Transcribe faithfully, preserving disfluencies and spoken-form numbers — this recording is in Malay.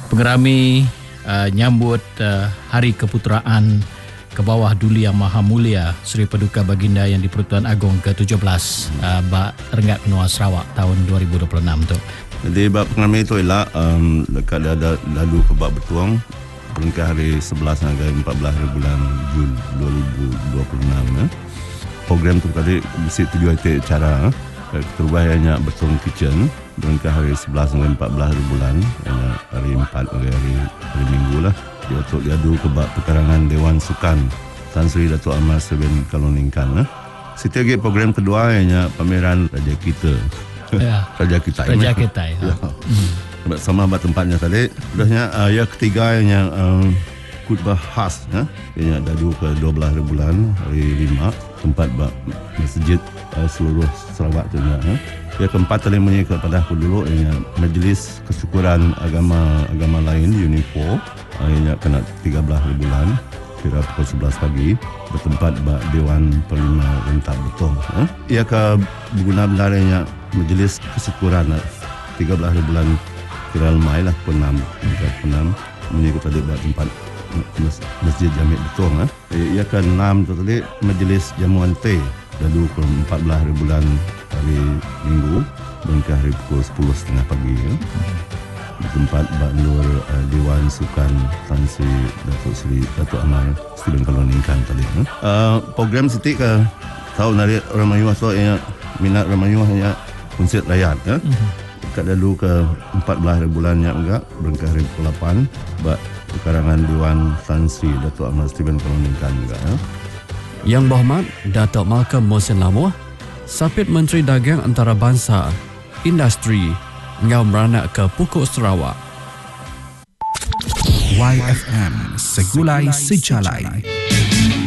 pengerami uh, nyambut uh, Hari Keputeraan ke bawah Duli Yang Maha Mulia Seri Paduka Baginda Yang di-Pertuan Agong ke tujuh belas uh, Bak Rengat Benua Sarawak tahun dua ribu dua puluh enam tu. Jadi bab pengerami itu ialah um, dekat ada lalu ke bab bertuang peringkat hari sebelas hingga empat belas bulan Jun dua ribu dua puluh enam. Eh. Program tu tadi mesti tujuh acara eh. Keterubahnya bertuang kitchen peringkat hari sebelas hingga empat belas bulan hari empat hingga hari, hari Minggu lah. Dia untuk diadu ke bab pekarangan Dewan Sukan Tan Sri Datuk Amar Seben Kaloningkan. Eh. Setiap lagi program kedua ianya pameran Raja Kita. Ya. Raja Kita. Raja Kita. Ya. Hmm. Sama bab tempatnya tadi. Udahnya uh, yang ketiga yang um, khutbah khas ya. Ianya diadu ke dua belas bulan hari lima tempat bab masjid uh, seluruh Sarawak tu ya. Yang keempat tadi menyia kepada aku dulu ianya Majlis Kesyukuran Agama Agama Lain UNIFO. Ianya kena tiga belas bulan kira pukul sebelas pagi bertempat bak Dewan Perlima Rentap Betong. Eh? Ia ke berguna benarnya Majlis Kesyukuran tiga belas bulan kira lemai lah pukul enam pukul enam menyikut tadi bak tempat Masjid Jamik Betong. Eh? Ia ke enam tu tadi Majlis Jamuan Teh lalu ke empat belas bulan hari Minggu dan ke hari pukul sepuluh tiga puluh pagi. Eh? Di tempat Bak Nur uh, Dewan Sukan Tan Sri Datuk Sri Datuk Amar Seben Kaloningkan tadi. Uh, program Siti ke tahu nari Ramayuah so yang minat Ramayuah yang konsert rakyat ya. Mm-hmm. Kat dulu ke empat belas bulan yang enggak berangkat hari pukul lapan Bak pekarangan Dewan Tan Sri Datuk Amar Seben Kaloningkan juga ya. Yang Berhormat Datuk Malcolm Mohsen Lamuh, Sapit Menteri Dagang Antarabangsa, Industri Ngau Meranak ke Pokok Sarawak. Y F M Segulai Sejalai.